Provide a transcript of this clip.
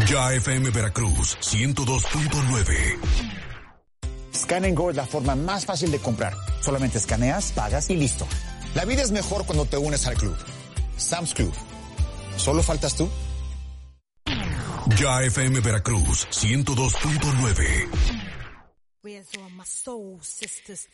Ya FM Veracruz 102.9. Scan & Go es la forma más fácil de comprar. Solamente escaneas, pagas y listo. La vida es mejor cuando te unes al club. Sam's Club. ¿Solo faltas tú? Ya FM Veracruz 102.9. Where's all my soul sisters?